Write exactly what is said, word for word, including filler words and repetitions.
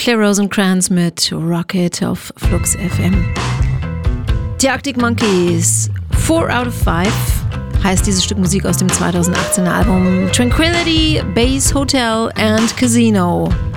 Claire Rosencrantz mit Rocket auf Flux F M. Die Arctic Monkeys, four out of five heißt dieses Stück Musik aus dem zweitausendachtzehner Album Tranquility, Base Hotel and Casino.